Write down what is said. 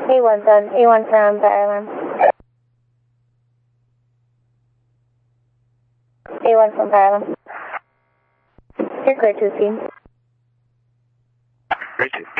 A1 done. A1 from the airline. A1 from the airline. You're clear to scene. Great.